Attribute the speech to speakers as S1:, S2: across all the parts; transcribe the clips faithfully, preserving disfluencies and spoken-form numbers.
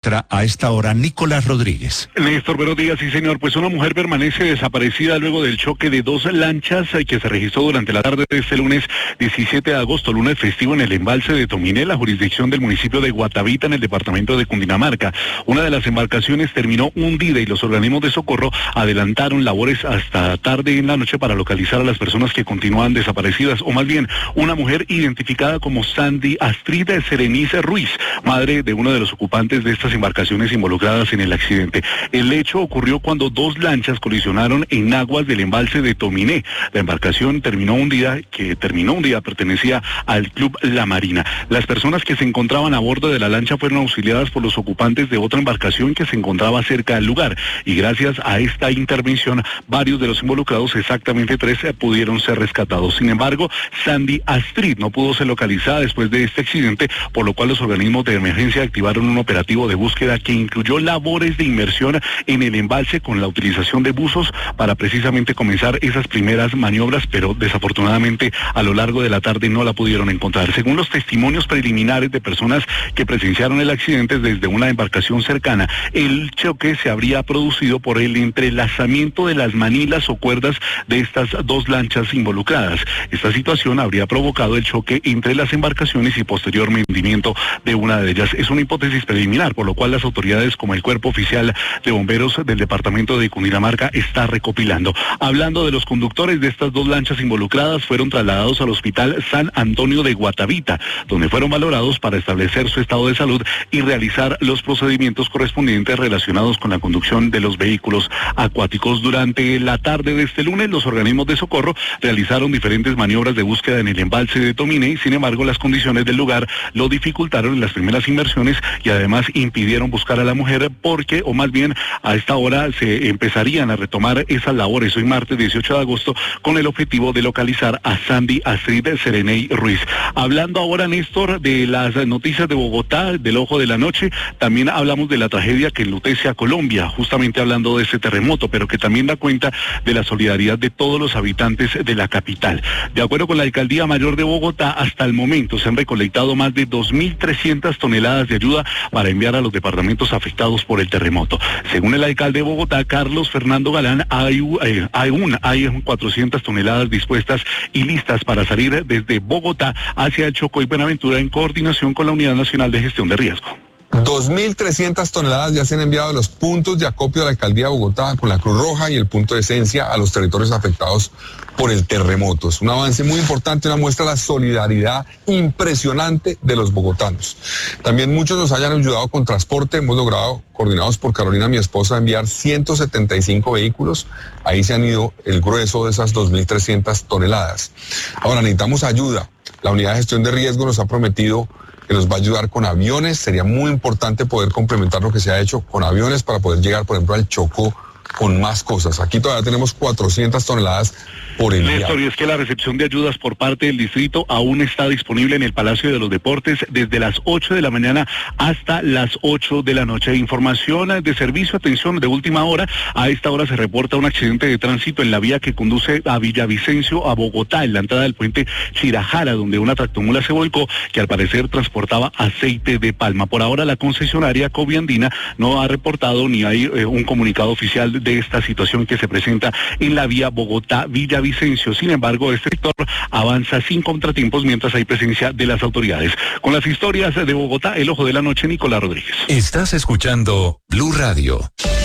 S1: encuentra a esta hora Nicolás Rodríguez.
S2: Néstor, buenos días, sí señor. Pues una mujer permanece desaparecida luego del choque de dos lanchas que se registró durante la tarde de este lunes diecisiete de agosto, lunes festivo en el embalse de Tominé, la jurisdicción del municipio de Guatavita, en el departamento de Cundinamarca. Una de las embarcaciones terminó hundida y los organismos de socorro adelantaron labores hasta tarde en la noche para localizar a las personas que continúan desaparecidas, o más bien una mujer identificada como Sandy Astrid Serenice Ruiz, madre de uno de los ocupantes de estas embarcaciones involucradas en el accidente. El hecho ocurrió cuando dos lanchas colisionaron en aguas del embalse de Tominé. La embarcación terminó hundida, que terminó hundida, pertenecía al Club La Marina. Las personas que se encontraban a bordo de la lancha fueron auxiliadas por los ocupantes de otra embarcación que se encontraba cerca del lugar, y gracias a esta intervención varios de los involucrados, exactamente tres, pudieron ser rescatados. Sin embargo, Sandy Astrid no pudo ser localizada después de este accidente, por lo cual los organismos de emergencia activaron un operativo de búsqueda que incluyó labores de inmersión en el embalse con la utilización de buzos para precisamente comenzar esas primeras maniobras, pero desafortunadamente a lo largo de la tarde no la pudieron encontrar. Según los testimonios preliminares de personas que presenciaron el accidente desde una embarcación cercana, el choque se habría producido por el entrelazamiento de las manilas o cuerdas de estas dos lanchas involucradas. Esta situación habría provocado el choque entre las embarcaciones y posterior hundimiento de una de ellas. Es una hipótesis preliminar, por lo cual las autoridades como el Cuerpo Oficial de Bomberos del departamento de Cundinamarca está recopilando. Hablando de los conductores de estas dos lanchas involucradas, fueron trasladados al Hospital San Antonio de Guatavita, donde fueron valorados para establecer su estado de salud y realizar los procedimientos correspondientes relacionados con la conducción de los vehículos acuáticos. Durante la tarde de este lunes, los organismos de socorro realizaron diferentes maniobras de búsqueda en el embalse de Tominé. Sin embargo, las condiciones del lugar lo dificultaron en las primeras inmersiones y además impidieron buscar a la mujer, porque, o más bien, a esta hora se empezarían a retomar esas labores hoy martes dieciocho de agosto con el objetivo de localizar a Sandy Astrid Sereney Ruiz. Hablando ahora, Néstor, de las noticias de Bogotá, del ojo de la noche, también hablamos de la tragedia que enlutece a Colombia, justamente hablando de ese terremoto, pero que también da cuenta de la solidaridad de todos los habitantes de la capital. De acuerdo con la Alcaldía Mayor de Bogotá, hasta el momento se han recolectado más de dos mil trescientas toneladas de ayuda para enviar a los departamentos afectados por el terremoto. Según el alcalde de Bogotá, Carlos Fernando Galán, hay, eh, hay, un, hay cuatrocientas toneladas dispuestas y listas para salir desde Bogotá hacia el Chocó y Buenaventura en coordinación con la Unidad Nacional de Gestión de Riesgo.
S3: dos mil trescientas toneladas ya se han enviado a los puntos de acopio de la Alcaldía de Bogotá con la Cruz Roja y el punto de esencia a los territorios afectados por el terremoto. Es un avance muy importante, una muestra de la solidaridad impresionante de los bogotanos. También muchos nos hayan ayudado con transporte. Hemos logrado, coordinados por Carolina, mi esposa, enviar ciento setenta y cinco vehículos. Ahí se han ido el grueso de esas dos mil trescientas toneladas. Ahora necesitamos ayuda. La Unidad de Gestión de Riesgo nos ha prometido que nos va a ayudar con aviones. Sería muy importante poder complementar lo que se ha hecho con aviones para poder llegar, por ejemplo, al Chocó con más cosas. Aquí todavía tenemos cuatrocientas toneladas por enviar.
S2: Néstor, y es que la recepción de ayudas por parte del distrito aún está disponible en el Palacio de los Deportes desde las ocho de la mañana hasta las ocho de la noche. Información de servicio, atención, de última hora. A esta hora se reporta un accidente de tránsito en la vía que conduce a Villavicencio, a Bogotá, en la entrada del puente Chirajara, donde una tractomula se volcó que al parecer transportaba aceite de palma. Por ahora la concesionaria Coviandina no ha reportado ni hay eh, un comunicado oficial de esta situación que se presenta en la vía Bogotá-Villavicencio. Sin embargo, este sector avanza sin contratiempos mientras hay presencia de las autoridades. Con las historias de Bogotá, el ojo de la noche, Nicolás Rodríguez.
S1: Estás escuchando Blue Radio.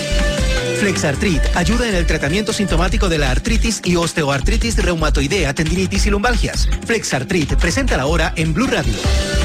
S4: Flexartrit ayuda en el tratamiento sintomático de la artritis y osteoartritis reumatoidea, tendinitis y lumbalgias. Flexartrit presenta la hora en Blue Radio.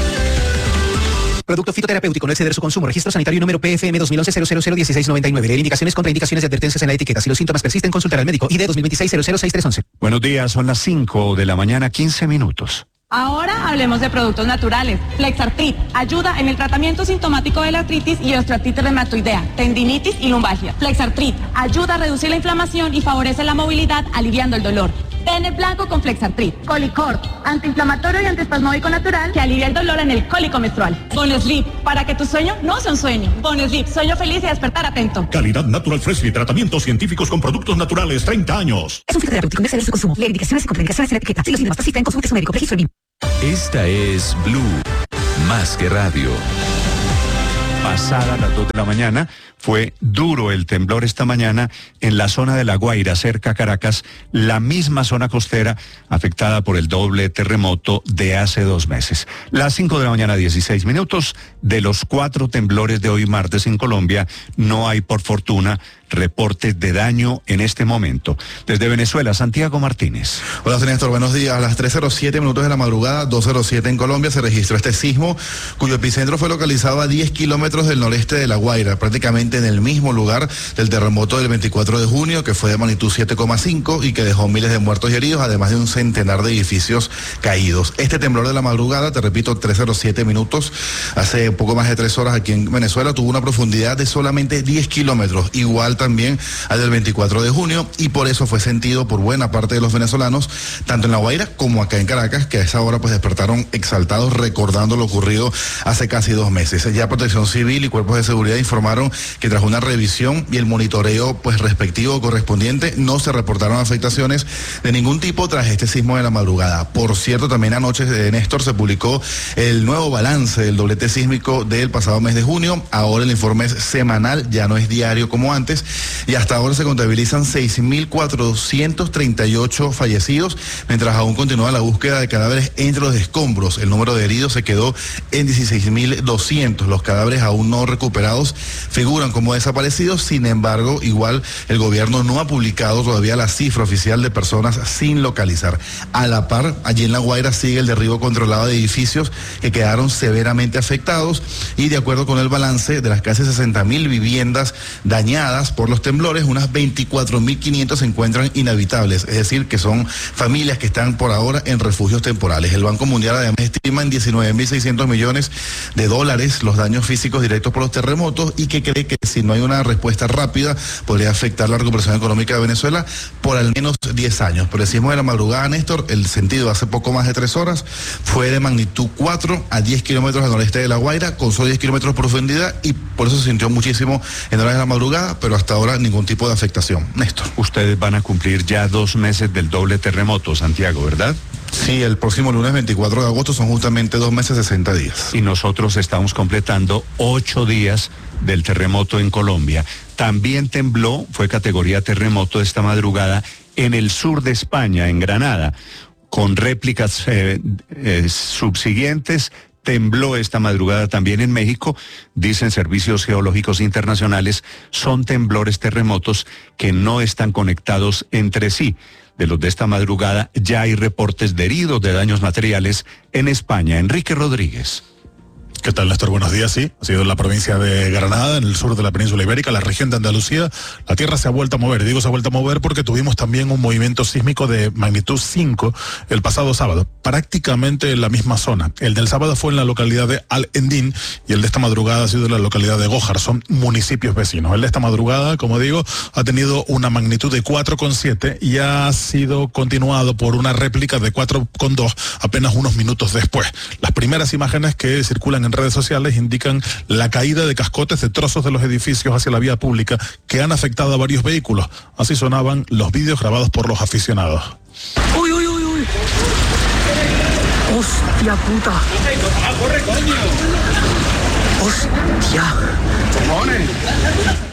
S4: Producto fitoterapéutico, no exceder su consumo. Registro sanitario número P F M dos mil once cero cero cero dieciséis noventa y nueve. Leer indicaciones, contraindicaciones y advertencias en la etiqueta. Si los síntomas persisten, consultar al médico. I D dos mil veintiséis cero cero seis tres once.
S1: Buenos días, son las cinco de la mañana, quince minutos.
S5: Ahora hablemos de productos naturales. Flexartrit ayuda en el tratamiento sintomático de la artritis y osteoartritis reumatoidea, tendinitis y lumbalgia. Flexartrit ayuda a reducir la inflamación y favorece la movilidad, aliviando el dolor. Ten el blanco con Flexartrit. Colicort, antiinflamatorio y antiespasmódico natural que alivia el dolor en el cólico menstrual. Bonesleep, para que tu sueño no sea un sueño. Bonesleep, sueño feliz y despertar atento.
S6: Calidad Natural Freshly, tratamientos científicos con productos naturales, treinta años.
S7: Es un fitoterapéutico, no exceder su consumo. Leer indicaciones y contraindicaciones en la etiqueta. Si los síntomas persisten, consulte a su médico. Registro B I M.
S1: Esta es Blue, más que radio. pasadas las dos de la mañana. Fue duro el temblor esta mañana en la zona de La Guaira, cerca a Caracas, la misma zona costera afectada por el doble terremoto de hace dos meses. Las cinco de la mañana, dieciséis minutos. De los cuatro temblores de hoy martes en Colombia, no hay, por fortuna, reportes de daño en este momento. Desde Venezuela, Santiago Martínez.
S8: Hola, Néstor, buenos días. A las tres cero siete minutos de la madrugada, dos cero siete en Colombia, se registró este sismo, cuyo epicentro fue localizado a diez kilómetros del noreste de La Guaira, prácticamente en el mismo lugar del terremoto del veinticuatro de junio, que fue de magnitud siete coma cinco y que dejó miles de muertos y heridos, además de un centenar de edificios caídos. Este temblor de la madrugada, te repito, tres cero siete minutos, hace poco más de tres horas aquí en Venezuela, tuvo una profundidad de solamente diez kilómetros, igual también al del veinticuatro de junio, y por eso fue sentido por buena parte de los venezolanos, tanto en La Guaira como acá en Caracas, que a esa hora pues despertaron exaltados recordando lo ocurrido hace casi dos meses. Ya Protección Civil y cuerpos de seguridad informaron que tras una revisión y el monitoreo pues respectivo correspondiente, no se reportaron afectaciones de ningún tipo tras este sismo de la madrugada. Por cierto, también anoche, de Néstor, se publicó el nuevo balance del doblete sísmico del pasado mes de junio. Ahora el informe es semanal, ya no es diario como antes, y hasta ahora se contabilizan seis mil cuatrocientos treinta y ocho fallecidos, mientras aún continúa la búsqueda de cadáveres entre los escombros. El número de heridos se quedó en dieciséis mil doscientos. Los cadáveres aún no recuperados figuran como desaparecidos. Sin embargo, igual el gobierno no ha publicado todavía la cifra oficial de personas sin localizar. A la par, allí en La Guaira sigue el derribo controlado de edificios que quedaron severamente afectados, y de acuerdo con el balance de las casi sesenta mil viviendas dañadas por los temblores, unas veinticuatro mil quinientos se encuentran inhabitables, es decir, que son familias que están por ahora en refugios temporales. El Banco Mundial además estima en diecinueve mil seiscientos millones de dólares los daños físicos directos por los terremotos, y que cree que si no hay una respuesta rápida podría afectar la recuperación económica de Venezuela por al menos diez años. Pero el sismo de la madrugada, Néstor, el sentido hace poco más de tres horas, fue de magnitud cuatro a diez kilómetros al noreste de La Guaira, con solo diez kilómetros de profundidad, y por eso se sintió muchísimo en horas de la madrugada, pero hasta ahora ningún tipo de afectación. Néstor.
S1: Ustedes van a cumplir ya dos meses del doble terremoto, Santiago, ¿verdad?
S8: Sí, el próximo lunes veinticuatro de agosto son justamente dos meses, sesenta días.
S1: Y nosotros estamos completando ocho días del terremoto en Colombia. También tembló, fue categoría terremoto esta madrugada, en el sur de España, en Granada, con réplicas eh, eh, subsiguientes. Tembló esta madrugada también en México, dicen servicios geológicos internacionales, son temblores terremotos que no están conectados entre sí. De los de esta madrugada ya hay reportes de heridos, de daños materiales en España. Enrique Rodríguez.
S6: ¿Qué tal, Néstor? Buenos días, sí. Ha sido en la provincia de Granada, en el sur de la península ibérica, la región de Andalucía. La tierra se ha vuelto a mover. Digo se ha vuelto a mover porque tuvimos también un movimiento sísmico de magnitud cinco el pasado sábado, prácticamente en la misma zona. El del sábado fue en la localidad de Al-Endín y el de esta madrugada ha sido en la localidad de Gójar. Son municipios vecinos. El de esta madrugada, como digo, ha tenido una magnitud de cuatro coma siete y ha sido continuado por una réplica de cuatro coma dos apenas unos minutos después. Las primeras imágenes que circulan en redes sociales indican la caída de cascotes de trozos de los edificios hacia la vía pública que han afectado a varios vehículos. Así sonaban los vídeos grabados por los aficionados.
S7: Uy, uy, uy, uy. Hostia puta.
S3: ¡Corre, coño!
S7: Hostia.
S3: ¡Cojones!